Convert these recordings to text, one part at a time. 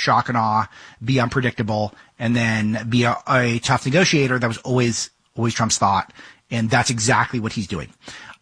shock and awe, be unpredictable, and then be a tough negotiator. That was always Trump's thought, and that's exactly what he's doing.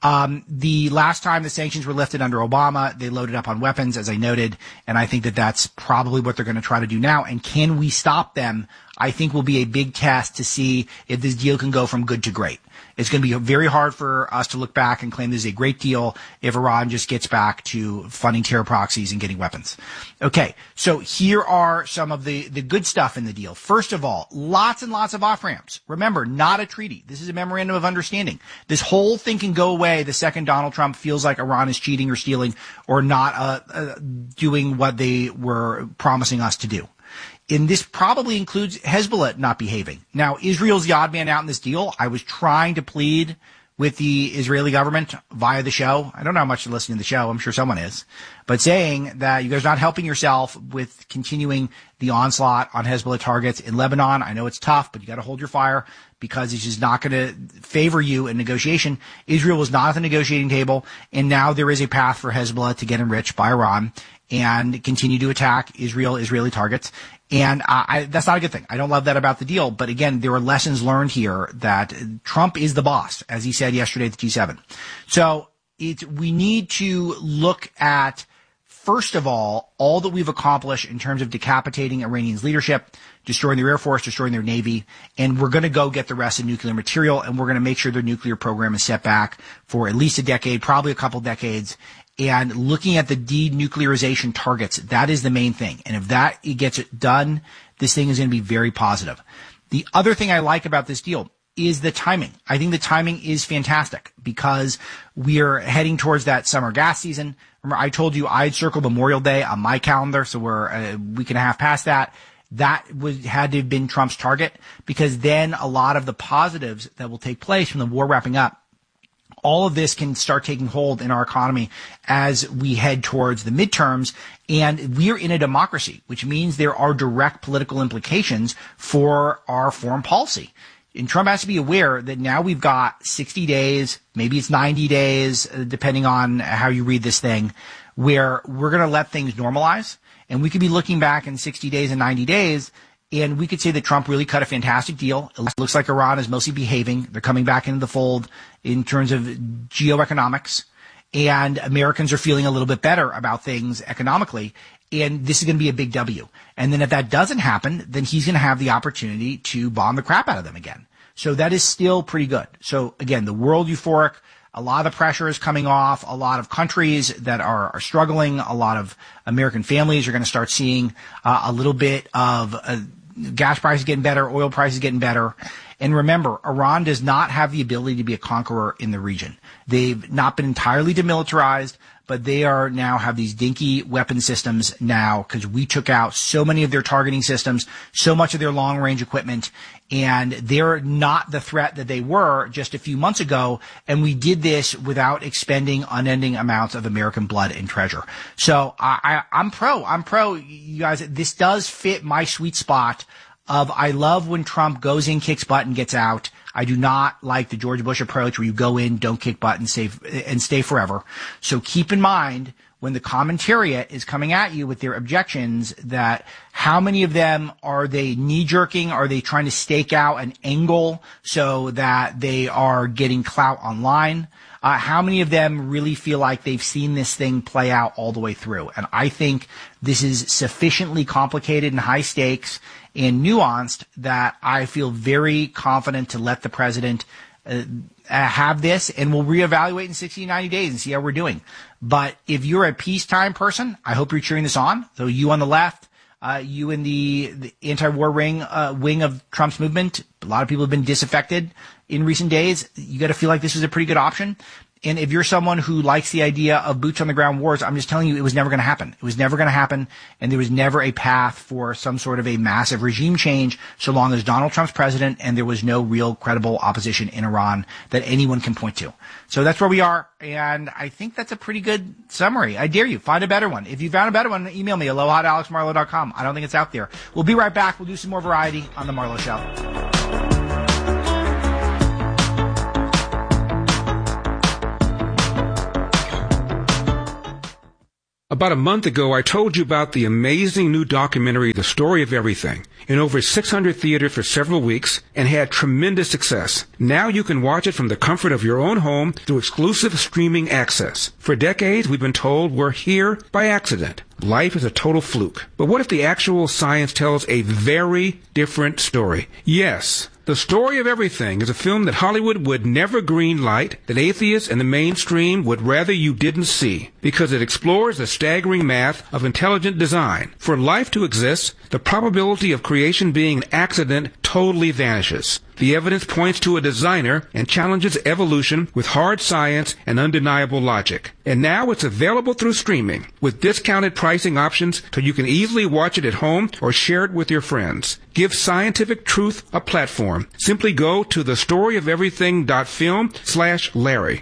The last time the sanctions were lifted under Obama, they loaded up on weapons, as I noted, and I think that that's probably what they're going to try to do now. And can we stop them? I think will be a big test to see if this deal can go from good to great. It's going to be very hard for us to look back and claim this is a great deal if Iran just gets back to funding terror proxies and getting weapons. Okay, so here are some of the good stuff in the deal. First of all, lots and lots of off-ramps. Remember, not a treaty. This is a memorandum of understanding. This whole thing can go away the second Donald Trump feels like Iran is cheating or stealing or not doing what they were promising us to do. And this probably includes Hezbollah not behaving. Now, Israel's the odd man out in this deal. I was trying to plead with the Israeli government via the show. I don't know how much you're listening to the show. I'm sure someone is. But saying that you guys are not helping yourself with continuing the onslaught on Hezbollah targets in Lebanon. I know it's tough, but you got to hold your fire because it's just not going to favor you in negotiation. Israel was not at the negotiating table, and now there is a path for Hezbollah to get enriched by Iran and continue to attack Israeli targets. And that's not a good thing. I don't love that about the deal. But again, there are lessons learned here that Trump is the boss, as he said yesterday at the G7. So we need to look at, first of all that we've accomplished in terms of decapitating Iranians' leadership, destroying their Air Force, destroying their Navy, and we're going to go get the rest of nuclear material, and we're going to make sure their nuclear program is set back for at least a decade, probably a couple decades. And looking at the denuclearization targets, that is the main thing. And if that gets it done, this thing is going to be very positive. The other thing I like about this deal is the timing. I think the timing is fantastic because we are heading towards that summer gas season. Remember, I told you I'd circle Memorial Day on my calendar, so we're a week and a half past that. That had to have been Trump's target because then a lot of the positives that will take place from the war wrapping up, all of this can start taking hold in our economy as we head towards the midterms. And we're in a democracy, which means there are direct political implications for our foreign policy. And Trump has to be aware that now we've got 60 days, maybe it's 90 days, depending on how you read this thing, where we're going to let things normalize. And we could be looking back in 60 days and 90 days, and we could say that Trump really cut a fantastic deal. It looks like Iran is mostly behaving. They're coming back into the fold in terms of geoeconomics. And Americans are feeling a little bit better about things economically. And this is going to be a big W. And then if that doesn't happen, then he's going to have the opportunity to bomb the crap out of them again. So that is still pretty good. So again, the world euphoric. A lot of the pressure is coming off. A lot of countries that are struggling. A lot of American families are going to start seeing a little bit of gas prices getting better, oil prices getting better. And remember, Iran does not have the ability to be a conqueror in the region. They've not been entirely demilitarized, but they are now have these dinky weapon systems now because we took out so many of their targeting systems, so much of their long-range equipment, and they're not the threat that they were just a few months ago, and we did this without expending unending amounts of American blood and treasure. So I'm pro. You guys, this does fit my sweet spot of I love when Trump goes in, kicks butt, and gets out. I do not like the George Bush approach where you go in, don't kick butt, and stay forever. So keep in mind when the commentariat is coming at you with their objections that how many of them are they knee-jerking? Are they trying to stake out an angle so that they are getting clout online? How many of them really feel like they've seen this thing play out all the way through? And I think this is sufficiently complicated and high stakes and nuanced that I feel very confident to let the president have this, and we'll reevaluate in 60 to 90 days and see how we're doing. But if you're a peacetime person, I hope you're cheering this on. So you on the left, you in the anti-war wing of Trump's movement, a lot of people have been disaffected in recent days. You got to feel like this is a pretty good option. And if you're someone who likes the idea of boots on the ground wars, I'm just telling you, it was never going to happen. It was never going to happen, and there was never a path for some sort of a massive regime change so long as Donald Trump's president and there was no real credible opposition in Iran that anyone can point to. So that's where we are, and I think that's a pretty good summary. I dare you, find a better one. If you found a better one, email me, aloha@alexmarlowe.com. I don't think it's out there. We'll be right back. We'll do some more variety on The Marlowe Show. About a month ago, I told you about the amazing new documentary, The Story of Everything, in over 600 theaters for several weeks and had tremendous success. Now you can watch it from the comfort of your own home through exclusive streaming access. For decades, we've been told we're here by accident. Life is a total fluke. But what if the actual science tells a very different story? Yes. The Story of Everything is a film that Hollywood would never greenlight, that atheists and the mainstream would rather you didn't see, because it explores the staggering math of intelligent design. For life to exist, the probability of creation being an accident totally vanishes. The evidence points to a designer and challenges evolution with hard science and undeniable logic. And now it's available through streaming, with discounted pricing options so you can easily watch it at home or share it with your friends. Give scientific truth a platform. Simply go to thestoryoferything.film/Larry.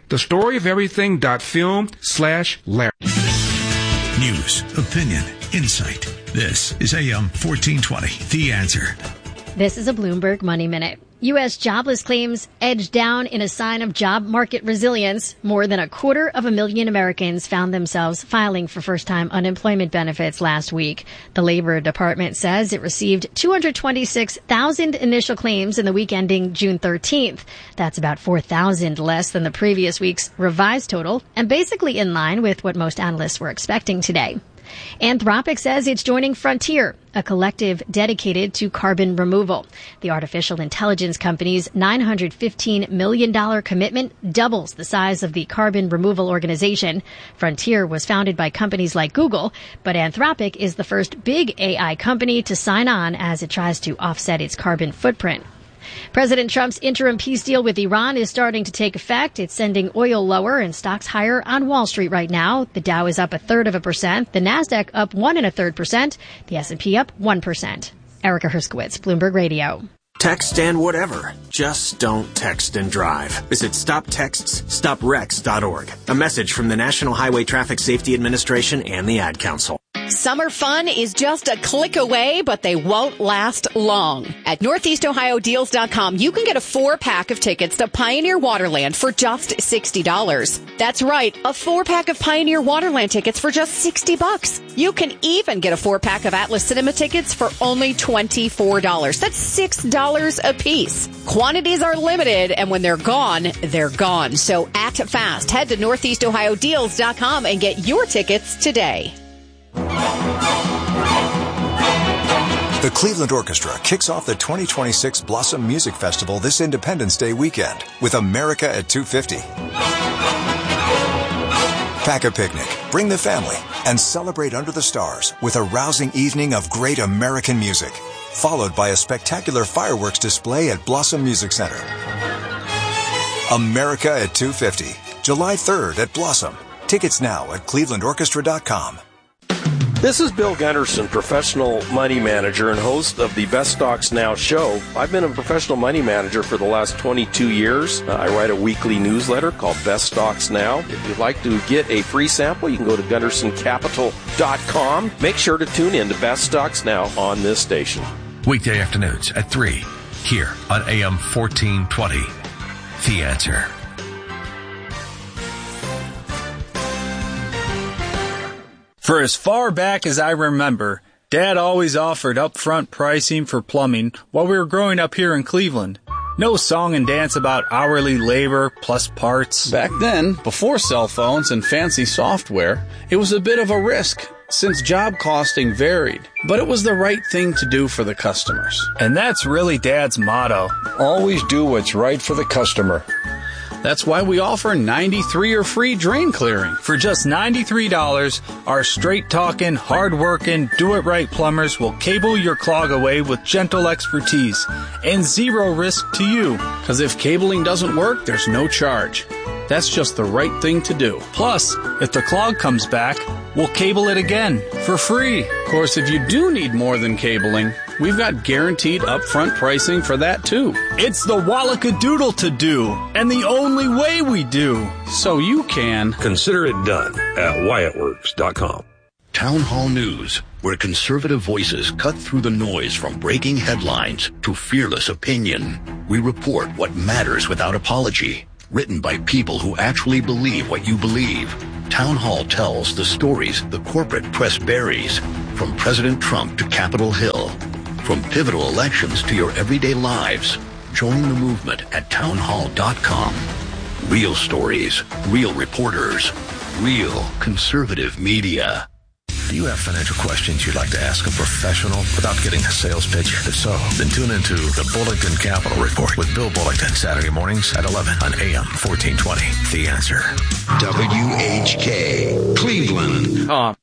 Thestoryoferything.film/Larry. News, opinion, insight. This is AM 1420, The Answer. This is a Bloomberg Money Minute. U.S. jobless claims edged down in a sign of job market resilience. More than 250,000 Americans found themselves filing for first-time unemployment benefits last week. The Labor Department says it received 226,000 initial claims in the week ending June 13th. That's about 4,000 less than the previous week's revised total, and basically in line with what most analysts were expecting today. Anthropic says it's joining Frontier, a collective dedicated to carbon removal. The artificial intelligence company's $915 million commitment doubles the size of the carbon removal organization. Frontier was founded by companies like Google, but Anthropic is the first big AI company to sign on as it tries to offset its carbon footprint. President Trump's interim peace deal with Iran is starting to take effect. It's sending oil lower and stocks higher on Wall Street right now. The Dow is up 0.33%, the Nasdaq up 1.33%, the S&P up 1%. Erica Herskowitz, Bloomberg Radio. Text and whatever. Just don't text and drive. Visit StopTextsStopWrecks.org. A message from the National Highway Traffic Safety Administration and the Ad Council. Summer fun is just a click away, but they won't last long. At NortheastOhioDeals.com, you can get a 4-pack of tickets to Pioneer Waterland for just $60. That's right, a 4-pack of Pioneer Waterland tickets for just $60. You can even get a 4-pack of Atlas Cinema tickets for only $24. That's $6 a piece. Quantities are limited, and when they're gone, they're gone. So act fast. Head to NortheastOhioDeals.com and get your tickets today. The Cleveland Orchestra kicks off the 2026 Blossom Music Festival this Independence Day weekend with America at 250. Pack a picnic, bring the family, and celebrate under the stars with a rousing evening of great American music, followed by a spectacular fireworks display at Blossom Music Center. America at 250, July 3rd at Blossom. Tickets now at clevelandorchestra.com. This is Bill Gunderson, professional money manager and host of the Best Stocks Now show. I've been a professional money manager for the last 22 years. I write a weekly newsletter called Best Stocks Now. If you'd like to get a free sample, you can go to GundersonCapital.com. Make sure to tune in to Best Stocks Now on this station. Weekday afternoons at 3, here on AM 1420. The Answer. For as far back as I remember, Dad always offered upfront pricing for plumbing while we were growing up here in Cleveland. No song and dance about hourly labor plus parts. Back then, before cell phones and fancy software, it was a bit of a risk since job costing varied. But it was the right thing to do for the customers. And that's really Dad's motto. Always do what's right for the customer. That's why we offer 93 or free drain clearing. For just $93, our straight-talking, hard-working, do-it-right plumbers will cable your clog away with gentle expertise and zero risk to you. Because if cabling doesn't work, there's no charge. That's just the right thing to do. Plus, if the clog comes back, we'll cable it again for free. Of course, if you do need more than cabling, we've got guaranteed upfront pricing for that too. It's the Wallacadoodle to do, and the only way we do. So you can consider it done at WyattWorks.com. Town Hall News, where conservative voices cut through the noise from breaking headlines to fearless opinion. We report what matters without apology. Written by people who actually believe what you believe. Town Hall tells the stories the corporate press buries, from President Trump to Capitol Hill, from pivotal elections to your everyday lives. Join the movement at townhall.com. Real stories, real reporters, real conservative media. Do you have financial questions you'd like to ask a professional without getting a sales pitch? If so, then tune into the Bullington Capital Report with Bill Bullington, Saturday mornings at 11 on AM 1420. The Answer. WHK, Cleveland.